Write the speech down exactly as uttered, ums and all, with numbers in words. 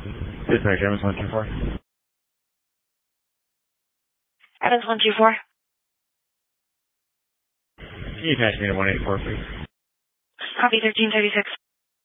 Dispatch, Evans one two four. Evans one two four. Can you patch me to one eight four, please? Copy thirteen thirty-six.